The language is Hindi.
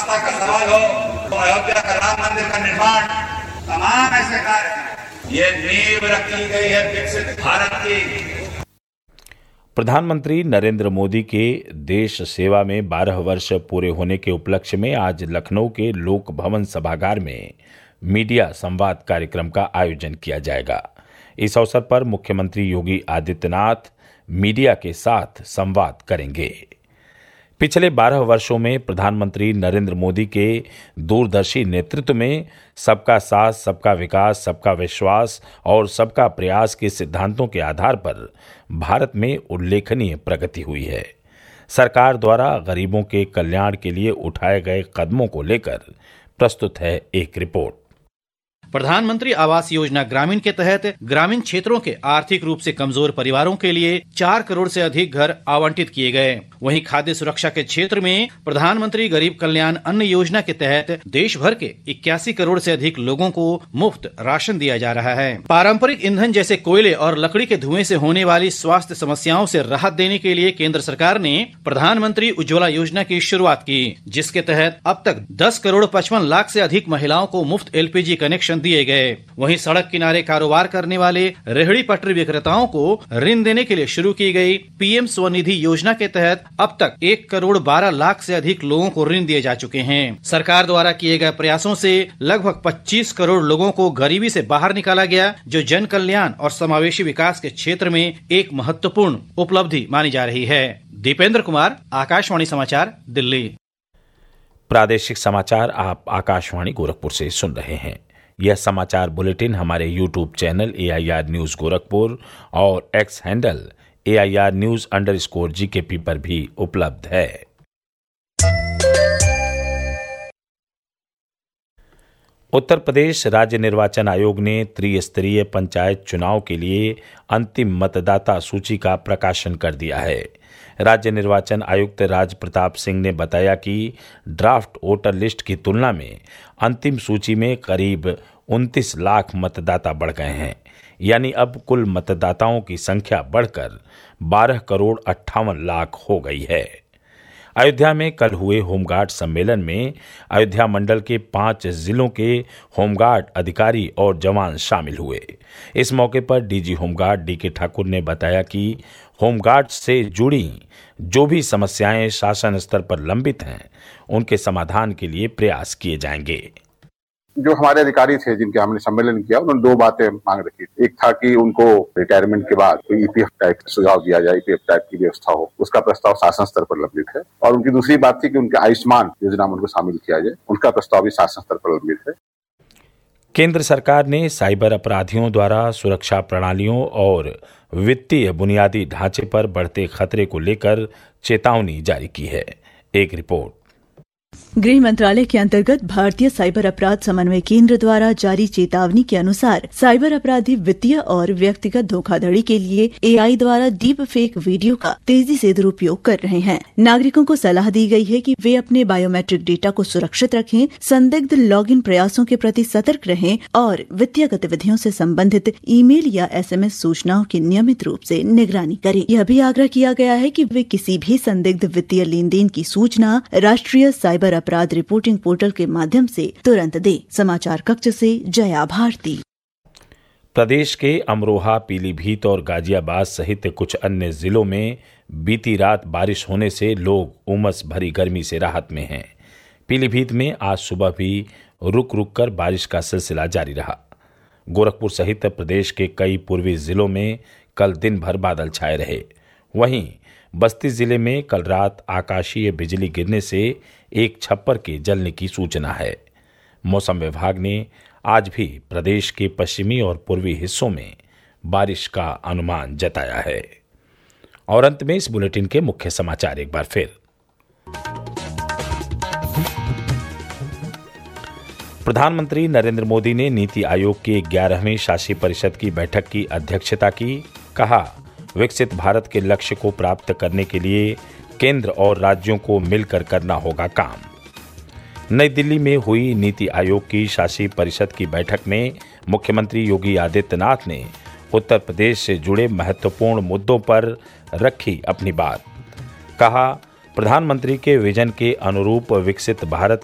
आस्था का सवाल हो, तो अयोध्या का राम मंदिर का निर्माण, तमाम ऐसे कार्य, ये नींव रखी गई है विकसित भारत की। प्रधानमंत्री नरेंद्र मोदी के देश सेवा में 12 वर्ष पूरे होने के उपलक्ष्य में आज लखनऊ के लोक भवन सभागार में मीडिया संवाद कार्यक्रम का आयोजन किया जाएगा। इस अवसर पर मुख्यमंत्री योगी आदित्यनाथ मीडिया के साथ संवाद करेंगे। पिछले 12 वर्षों में प्रधानमंत्री नरेंद्र मोदी के दूरदर्शी नेतृत्व में सबका साथ, सबका विकास, सबका विश्वास और सबका प्रयास के सिद्धांतों के आधार पर भारत में उल्लेखनीय प्रगति हुई है। सरकार द्वारा गरीबों के कल्याण के लिए उठाए गए कदमों को लेकर प्रस्तुत है एक रिपोर्ट। प्रधानमंत्री आवास योजना ग्रामीण के तहत ग्रामीण क्षेत्रों के आर्थिक रूप से कमजोर परिवारों के लिए 4 करोड़ से अधिक घर आवंटित किए गए। वहीं खाद्य सुरक्षा के क्षेत्र में प्रधानमंत्री गरीब कल्याण अन्न योजना के तहत देश भर के 81 करोड़ से अधिक लोगों को मुफ्त राशन दिया जा रहा है। पारंपरिक ईंधन जैसे कोयले और लकड़ी के धुएं से होने वाली स्वास्थ्य समस्याओं से राहत देने के लिए केंद्र सरकार ने प्रधानमंत्री उज्ज्वला योजना की शुरुआत की, जिसके तहत अब तक 10 करोड़ 55 लाख से अधिक महिलाओं को मुफ्त LPG कनेक्शन दिए गए। वहीं सड़क किनारे कारोबार करने वाले रेहड़ी पटरी विक्रेताओं को ऋण देने के लिए शुरू की गई PM स्वनिधि योजना के तहत अब तक 1 करोड़ 12 लाख से अधिक लोगों को ऋण दिए जा चुके हैं। सरकार द्वारा किए गए प्रयासों से लगभग 25 करोड़ लोगों को गरीबी से बाहर निकाला गया, जो जन कल्याण और समावेशी विकास के क्षेत्र में एक महत्वपूर्ण उपलब्धि मानी जा रही है। दीपेंद्र कुमार, आकाशवाणी समाचार, दिल्ली। प्रादेशिक समाचार आप आकाशवाणी गोरखपुर से सुन रहे हैं। यह समाचार बुलेटिन हमारे YouTube channel AIR news Gorakhpur और X हैंडल AIR News_GKP पर भी उपलब्ध है। उत्तर प्रदेश राज्य निर्वाचन आयोग ने त्रिस्तरीय पंचायत चुनाव के लिए अंतिम मतदाता सूची का प्रकाशन कर दिया है। राज्य निर्वाचन आयुक्त राज प्रताप सिंह ने बताया कि ड्राफ्ट वोटर लिस्ट की तुलना में अंतिम सूची में करीब 29 लाख मतदाता बढ़ गए हैं, यानी अब कुल मतदाताओं की संख्या बढ़कर 12 करोड़ 58 लाख हो गई है। अयोध्या में कल हुए होमगार्ड सम्मेलन में अयोध्या मंडल के 5 जिलों के होमगार्ड अधिकारी और जवान शामिल हुए। इस मौके पर डीजी होमगार्ड DK ठाकुर ने बताया कि होमगार्ड से जुड़ी जो भी समस्याएं शासन स्तर पर लंबित हैं, उनके समाधान के लिए प्रयास किए जाएंगे। जो हमारे अधिकारी थे जिनके हमने सम्मेलन किया, उन्होंने 2 बातें मांग रखी। एक था कि उनको रिटायरमेंट के बाद कोई EPF टाइप सुझाव दिया जाए, EPF टाइप की व्यवस्था हो, उसका प्रस्ताव शासन स्तर पर लंबित है। और उनकी दूसरी बात थी कि उनके आयुष्मान योजना में उनको शामिल किया जाए, उनका प्रस्ताव भी शासन स्तर पर लंबित है। केंद्र सरकार ने साइबर अपराधियों द्वारा सुरक्षा प्रणालियों और वित्तीय बुनियादी ढांचे पर बढ़ते खतरे को लेकर चेतावनी जारी की है। एक रिपोर्ट। गृह मंत्रालय के अंतर्गत भारतीय साइबर अपराध समन्वय केंद्र द्वारा जारी चेतावनी के अनुसार साइबर अपराधी वित्तीय और व्यक्तिगत धोखाधड़ी के लिए AI द्वारा डीप फेक वीडियो का तेजी से दुरुपयोग कर रहे हैं। नागरिकों को सलाह दी गई है कि वे अपने बायोमेट्रिक डेटा को सुरक्षित रखें, संदिग्ध लॉगिन प्रयासों के प्रति सतर्क रहें और वित्तीय गतिविधियों से संबंधित ईमेल या SMS सूचनाओं की नियमित रूप से निगरानी करें। यह भी आग्रह किया गया है कि वे किसी भी संदिग्ध वित्तीय लेन देन की सूचना राष्ट्रीय साइबर अपराध रिपोर्टिंग पोर्टल के माध्यम से तुरंत दे। समाचार कक्ष से जया भारती। प्रदेश के अमरोहा, पीलीभीत और गाजियाबाद सहित कुछ अन्य जिलों में बीती रात बारिश होने से लोग उमस भरी गर्मी से राहत में हैं। पीलीभीत में आज सुबह भी रुक रुक कर बारिश का सिलसिला जारी रहा। गोरखपुर सहित प्रदेश के कई पूर्वी जिलों में कल दिन भर बादल छाए रहे। वहीं बस्ती जिले में कल रात आकाशीय बिजली गिरने से एक छप्पर के जलने की सूचना है। मौसम विभाग ने आज भी प्रदेश के पश्चिमी और पूर्वी हिस्सों में बारिश का अनुमान जताया है। और अंत में इस बुलेटिन के मुख्य समाचार एक बार फिर। प्रधानमंत्री नरेंद्र मोदी ने नीति आयोग की 11वीं शासी परिषद की बैठक की अध्यक्षता की। कहा, विकसित भारत के लक्ष्य को प्राप्त करने के लिए केंद्र और राज्यों को मिलकर करना होगा काम। नई दिल्ली में हुई नीति आयोग की शासी परिषद की बैठक में मुख्यमंत्री योगी आदित्यनाथ ने उत्तर प्रदेश से जुड़े महत्वपूर्ण मुद्दों पर रखी अपनी बात। कहा, प्रधानमंत्री के विजन के अनुरूप विकसित भारत